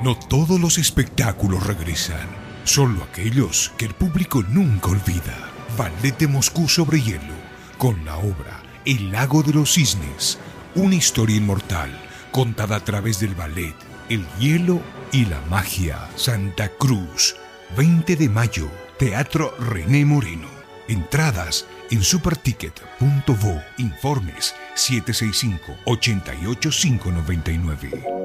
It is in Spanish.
No todos los espectáculos regresan, solo aquellos que el público nunca olvida. Ballet de Moscú sobre hielo, con la obra El lago de los cisnes, una historia inmortal contada a través del ballet, el hielo y la magia. Santa Cruz, 20 de mayo, Teatro René Moreno. Entradas en superticket.vo. Informes 765-88599.